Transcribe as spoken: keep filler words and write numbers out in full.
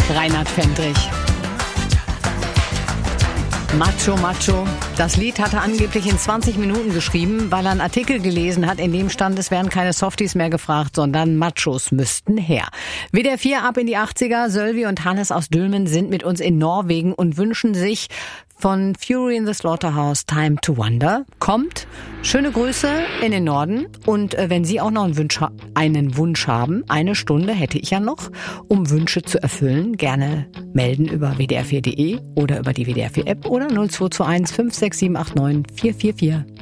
Reinhard Fendrich. Macho, Macho. Das Lied hat er angeblich in zwanzig Minuten geschrieben, weil er einen Artikel gelesen hat, in dem stand, es werden keine Softies mehr gefragt, sondern Machos müssten her. W D R vier ab in die achtziger. Sölvi und Hannes aus Dülmen sind mit uns in Norwegen und wünschen sich von Fury in the Slaughterhouse Time to Wonder. Kommt. Schöne Grüße in den Norden. Und äh, wenn Sie auch noch einen Wunsch, einen Wunsch haben, eine Stunde hätte ich ja noch, um Wünsche zu erfüllen, gerne melden über w d r vier punkt d e oder über die W D R vier App oder null zwei zwei eins fünf sechs sieben acht neun vier vier vier.